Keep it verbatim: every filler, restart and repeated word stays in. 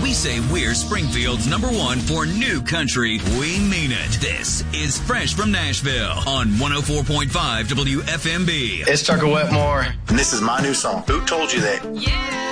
we say we're Springfield's number one for new country, we mean it. This is Fresh from Nashville on one oh four point five W F M B. It's Tucker Wetmore. And this is my new song, Who Told You That? Yeah.